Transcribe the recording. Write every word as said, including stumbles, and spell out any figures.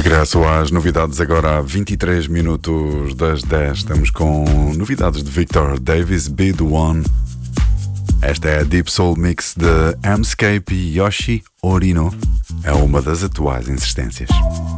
Regresso às novidades agora há vinte e três minutos das dez. Estamos com novidades de Victor Davis, Be The One. Esta é a Deep Soul Mix de Amscape e Yoshi Orino. É uma das atuais insistências.